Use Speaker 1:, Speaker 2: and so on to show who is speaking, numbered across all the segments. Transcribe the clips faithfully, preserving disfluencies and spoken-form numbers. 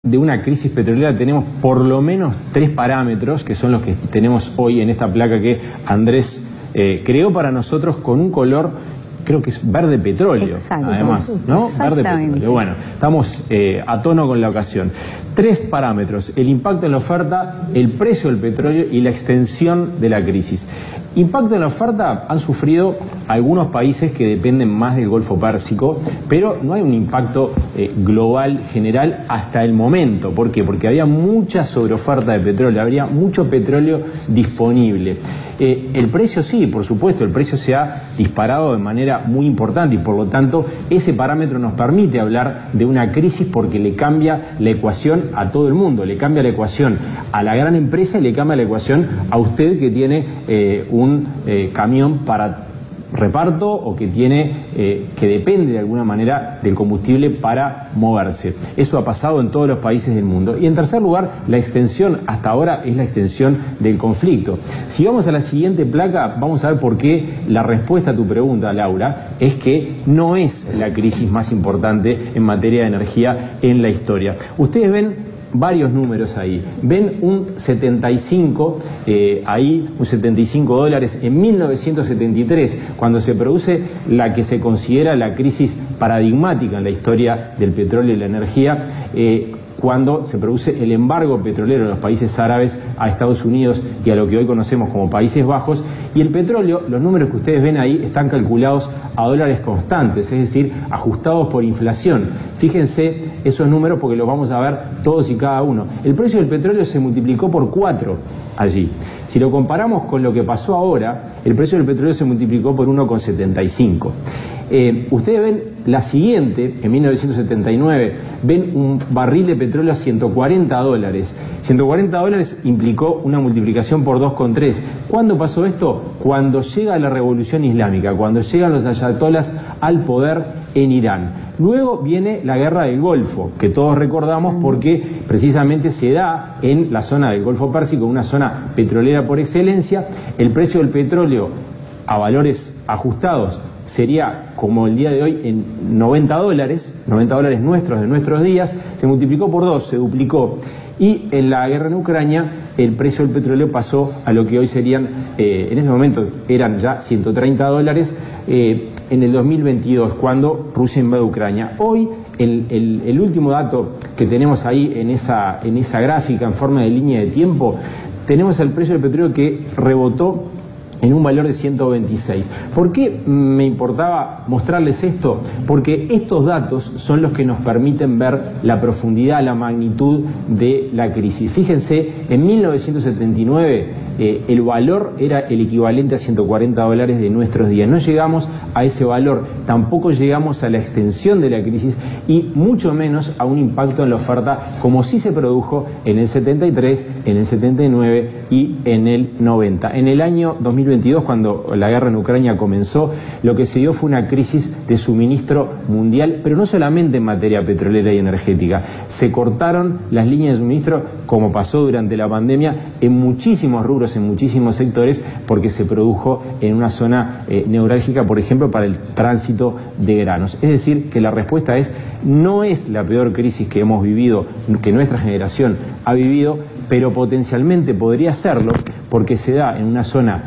Speaker 1: de una crisis petrolera tenemos por lo menos tres parámetros que son los que tenemos hoy en esta placa que Andrés eh, creó para nosotros con un color, creo que es verde petróleo.
Speaker 2: Exacto.
Speaker 1: Además, ¿no? Verde petróleo. Bueno, estamos eh, a tono con la ocasión. Tres parámetros: el impacto en la oferta, el precio del petróleo y la extensión de la crisis. Impacto en la oferta han sufrido algunos países que dependen más del Golfo Pérsico, pero no hay un impacto eh, global, general, hasta el momento. ¿Por qué? Porque había mucha sobreoferta de petróleo, habría mucho petróleo disponible. Eh, el precio sí, por supuesto, el precio se ha disparado de manera muy importante y por lo tanto ese parámetro nos permite hablar de una crisis porque le cambia la ecuación a todo el mundo, le cambia la ecuación a la gran empresa y le cambia la ecuación a usted que tiene eh, un eh, camión para reparto o que tiene eh, que depende de alguna manera del combustible para moverse. Eso ha pasado en todos los países del mundo. Y en tercer lugar, la extensión hasta ahora es la extensión del conflicto. Si vamos a la siguiente placa, vamos a ver por qué la respuesta a tu pregunta, Laura, es que no es la crisis más importante en materia de energía en la historia. Ustedes ven varios números ahí. Ven un setenta y cinco, eh, ahí, un setenta y cinco dólares en mil novecientos setenta y tres, cuando se produce la que se considera la crisis paradigmática en la historia del petróleo y la energía, eh, cuando se produce el embargo petrolero de los países árabes a Estados Unidos y a lo que hoy conocemos como Países Bajos, y el petróleo, los números que ustedes ven ahí están calculados a dólares constantes, es decir, ajustados por inflación. Fíjense esos números porque los vamos a ver todos y cada uno. El precio del petróleo se multiplicó por cuatro allí. Si lo comparamos con lo que pasó ahora, el precio del petróleo se multiplicó por uno coma setenta y cinco. Eh, ustedes ven la siguiente, en mil novecientos setenta y nueve, ven un barril de petróleo a ciento cuarenta dólares. ciento cuarenta dólares implicó una multiplicación por dos coma tres. ¿Cuándo pasó esto? Cuando llega la revolución islámica, cuando llegan los ayatolás al poder en Irán. Luego viene la guerra del Golfo, que todos recordamos porque precisamente se da en la zona del Golfo Pérsico, una zona petrolera por excelencia. El precio del petróleo a valores ajustados sería como el día de hoy en noventa dólares, noventa dólares nuestros de nuestros días, se multiplicó por dos, se duplicó. Y en la guerra en Ucrania el precio del petróleo pasó a lo que hoy serían, eh, en ese momento eran ya ciento treinta dólares, eh, en el dos mil veintidós, cuando Rusia invade Ucrania. Hoy el, el, el último dato que tenemos ahí en esa, en esa gráfica en forma de línea de tiempo, tenemos el precio del petróleo que rebotó en un valor de ciento veintiséis. ¿Por qué me importaba mostrarles esto? Porque estos datos son los que nos permiten ver la profundidad, la magnitud de la crisis. Fíjense, en mil novecientos setenta y nueve eh, el valor era el equivalente a ciento cuarenta dólares de nuestros días. No llegamos a ese valor, tampoco llegamos a la extensión de la crisis y mucho menos a un impacto en la oferta como sí se produjo en el setenta y tres, en el setenta y nueve y en el noventa. En el año dos mil veintidós, cuando la guerra en Ucrania comenzó, lo que se dio fue una crisis de suministro mundial, pero no solamente en materia petrolera y energética. Se cortaron las líneas de suministro, como pasó durante la pandemia, en muchísimos rubros, en muchísimos sectores, porque se produjo en una zona eh, neurálgica, por ejemplo, para el tránsito de granos. Es decir, que la respuesta es, no es la peor crisis que hemos vivido, que nuestra generación ha vivido, pero potencialmente podría serlo, porque se da en una zona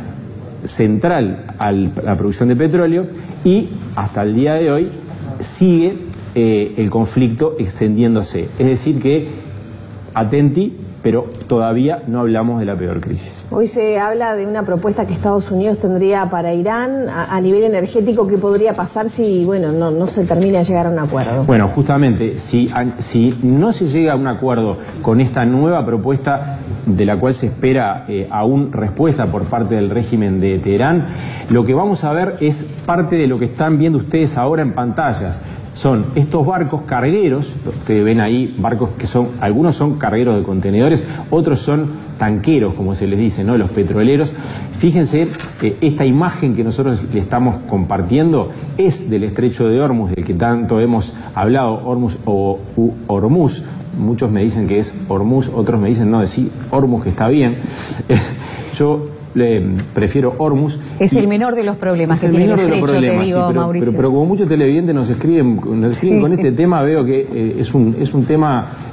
Speaker 1: central a la producción de petróleo y hasta el día de hoy sigue eh, el conflicto extendiéndose. Es decir que, atenti, pero todavía no hablamos de la peor crisis.
Speaker 2: Hoy se habla de una propuesta que Estados Unidos tendría para Irán a, a nivel energético. ¿Qué podría pasar si, bueno, no, no se termina de llegar a un acuerdo?
Speaker 1: Bueno, justamente, si, si no se llega a un acuerdo con esta nueva propuesta de la cual se espera eh, aún respuesta por parte del régimen de Teherán, lo que vamos a ver es parte de lo que están viendo ustedes ahora en pantallas. Son estos barcos cargueros, ustedes ven ahí barcos que son, algunos son cargueros de contenedores, otros son tanqueros, como se les dice, ¿no? Los petroleros. Fíjense, eh, esta imagen que nosotros le estamos compartiendo es del estrecho de Hormuz, del que tanto hemos hablado, Hormuz o u, Hormuz. Muchos me dicen que es Hormuz, otros me dicen no, decir Hormuz, que está bien. Yo le prefiero Hormuz.
Speaker 2: Es y el menor de los problemas.
Speaker 1: Es el menor de los problemas, digo, sí, pero, pero, pero como muchos televidentes nos escriben, nos escriben sí. con este tema, veo que eh, es, un, es un tema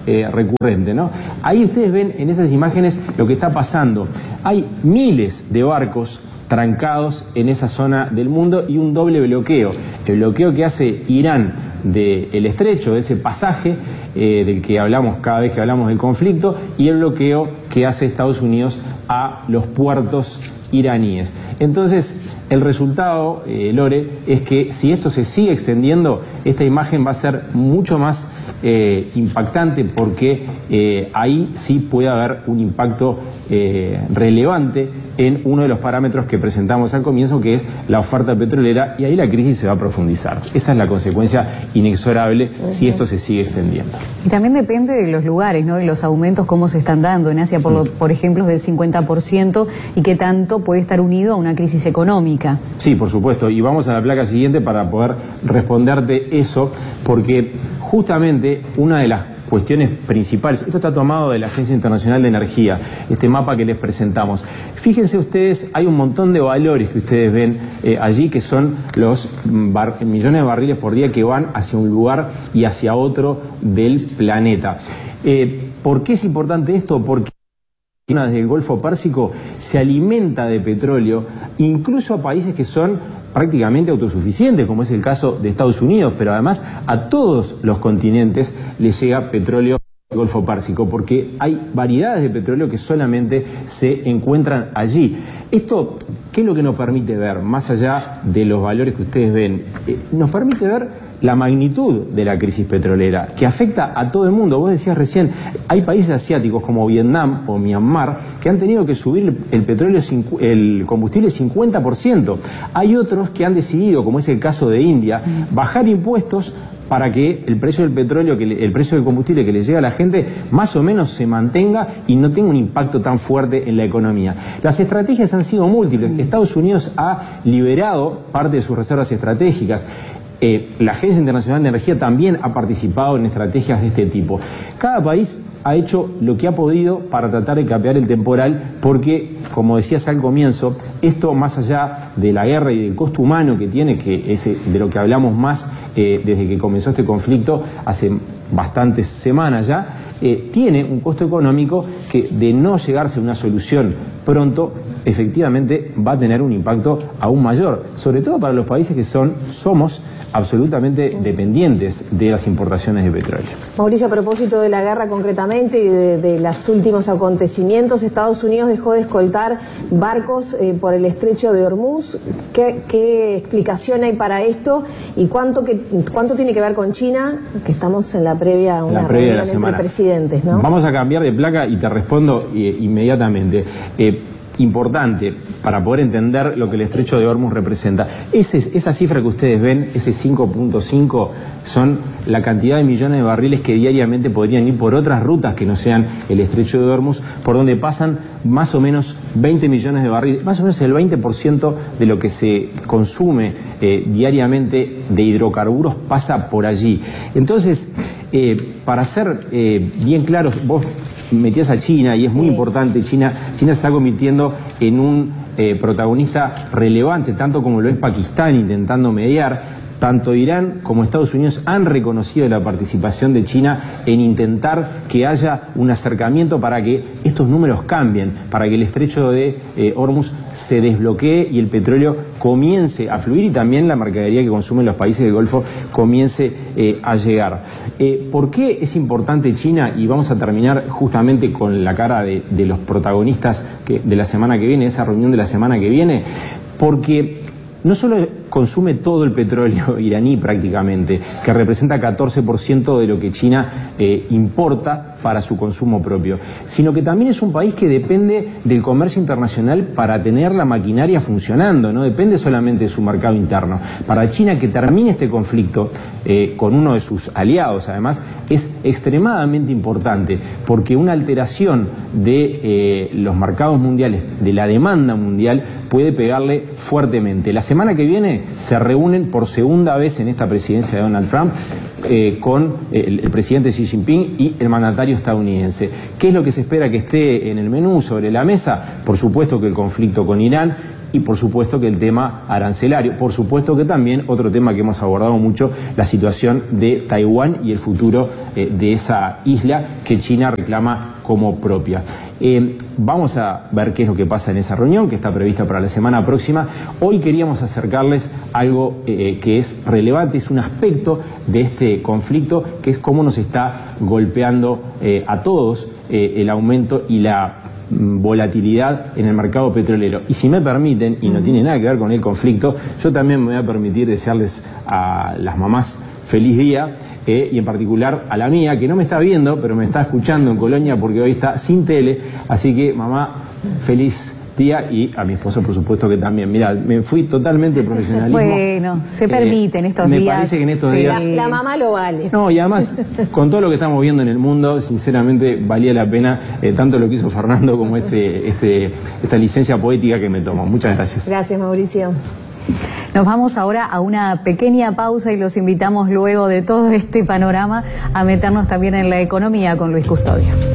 Speaker 1: eh, recurrente, ¿no? Ahí ustedes ven en esas imágenes lo que está pasando. Hay miles de barcos trancados en esa zona del mundo y un doble bloqueo. El bloqueo que hace Irán del estrecho, de ese pasaje eh, del que hablamos cada vez que hablamos del conflicto, y el bloqueo que hace Estados Unidos a los puertos iraníes. Entonces, el resultado, eh, Lore, es que si esto se sigue extendiendo, esta imagen va a ser mucho más eh, impactante, porque eh, ahí sí puede haber un impacto eh, relevante en uno de los parámetros que presentamos al comienzo, que es la oferta petrolera, y ahí la crisis se va a profundizar. Esa es la consecuencia inexorable si esto se sigue extendiendo.
Speaker 3: Y también depende de los lugares, ¿no? De los aumentos, cómo se están dando. En Asia, por, lo, por ejemplo, es del cincuenta por ciento, y qué tanto puede estar unido a una crisis económica.
Speaker 1: Sí, por supuesto, y vamos a la placa siguiente para poder responderte eso, porque justamente una de las cuestiones principales, esto está tomado de la Agencia Internacional de Energía, este mapa que les presentamos. Fíjense ustedes, hay un montón de valores que ustedes ven eh, allí, que son los bar, millones de barriles por día que van hacia un lugar y hacia otro del planeta. Eh, ¿Por qué es importante esto? Porque desde el Golfo Pérsico se alimenta de petróleo, incluso a países que son prácticamente autosuficientes, como es el caso de Estados Unidos, pero además a todos los continentes les llega petróleo del Golfo Pérsico, porque hay variedades de petróleo que solamente se encuentran allí. Esto, ¿qué es lo que nos permite ver? Más allá de los valores que ustedes ven, eh, nos permite ver la magnitud de la crisis petrolera, que afecta a todo el mundo. Vos decías recién, hay países asiáticos como Vietnam o Myanmar que han tenido que subir el petróleo, el combustible cincuenta por ciento. Hay otros que han decidido, como es el caso de India, bajar impuestos para que el precio del petróleo, que le, el precio del combustible que le llega a la gente, más o menos se mantenga y no tenga un impacto tan fuerte en la economía. Las estrategias han sido múltiples. Estados Unidos ha liberado parte de sus reservas estratégicas. Eh, la Agencia Internacional de Energía también ha participado en estrategias de este tipo. Cada país ha hecho lo que ha podido para tratar de capear el temporal, porque, como decías al comienzo, esto, más allá de la guerra y del costo humano que tiene, que es de lo que hablamos más eh, desde que comenzó este conflicto hace bastantes semanas ya, eh, tiene un costo económico que, de no llegarse a una solución pronto, efectivamente va a tener un impacto aún mayor, sobre todo para los países que son, somos absolutamente dependientes de las importaciones de petróleo.
Speaker 2: Mauricio, a propósito de la guerra concretamente y de, de los últimos acontecimientos, Estados Unidos dejó de escoltar barcos eh, por el estrecho de Hormuz. ¿Qué, qué explicación hay para esto? ¿Y cuánto, que, cuánto tiene que ver con China? Que estamos en la previa a una
Speaker 1: la previa
Speaker 2: reunión
Speaker 1: de la
Speaker 2: entre presidentes, ¿no?
Speaker 1: Vamos a cambiar de placa y te respondo eh, inmediatamente. Eh, Importante para poder entender lo que el estrecho de Hormuz representa. Ese, esa cifra que ustedes ven, ese cinco punto cinco, son la cantidad de millones de barriles que diariamente podrían ir por otras rutas que no sean el estrecho de Hormuz, por donde pasan más o menos veinte millones de barriles, más o menos el veinte por ciento de lo que se consume eh, diariamente de hidrocarburos pasa por allí. Entonces, eh, para ser eh, bien claros, vos metías a China, y es muy sí. importante. China, China se está convirtiendo en un eh, protagonista relevante, tanto como lo es Pakistán intentando mediar. Tanto Irán como Estados Unidos han reconocido la participación de China en intentar que haya un acercamiento para que estos números cambien, para que el estrecho de eh, Hormuz se desbloquee y el petróleo comience a fluir, y también la mercadería que consumen los países del Golfo comience eh, a llegar. Eh, ¿Por qué es importante China? Y vamos a terminar justamente con la cara de, de los protagonistas que, de la semana que viene, esa reunión de la semana que viene, porque no solo consume todo el petróleo iraní prácticamente, que representa catorce por ciento de lo que China eh, importa para su consumo propio, sino que también es un país que depende del comercio internacional para tener la maquinaria funcionando, no depende solamente de su mercado interno. Para China, que termine este conflicto eh, con uno de sus aliados, además, es extremadamente importante, porque una alteración de eh, los mercados mundiales, de la demanda mundial, puede pegarle fuertemente. La semana que viene se reúnen por segunda vez en esta presidencia de Donald Trump eh, con el, el presidente Xi Jinping y el mandatario estadounidense. ¿Qué es lo que se espera que esté en el menú sobre la mesa? Por supuesto que el conflicto con Irán, y por supuesto que el tema arancelario, por supuesto que también otro tema que hemos abordado mucho, la situación de Taiwán y el futuro eh, de esa isla que China reclama como propia. Eh, vamos a ver qué es lo que pasa en esa reunión que está prevista para la semana próxima. Hoy queríamos acercarles algo eh, que es relevante, es un aspecto de este conflicto, que es cómo nos está golpeando eh, a todos eh, el aumento y la volatilidad en el mercado petrolero. Y si me permiten, y no tiene nada que ver con el conflicto, yo también me voy a permitir desearles a las mamás feliz día, eh, y en particular a la mía, que no me está viendo, pero me está escuchando en Colonia porque hoy está sin tele, así que mamá, feliz día, y a mi esposo por supuesto que también. Mirá, me fui totalmente profesionalismo.
Speaker 3: Bueno, se permite en estos
Speaker 1: me
Speaker 3: días.
Speaker 1: Me parece que en estos
Speaker 3: sí.
Speaker 1: días...
Speaker 2: La, la mamá lo vale.
Speaker 1: No, y además, con todo lo que estamos viendo en el mundo, sinceramente valía la pena eh, tanto lo que hizo Fernando como este, este, esta licencia poética que me tomo. Muchas gracias.
Speaker 2: Gracias, Mauricio.
Speaker 3: Nos vamos ahora a una pequeña pausa y los invitamos luego de todo este panorama a meternos también en la economía con Luis Custodio.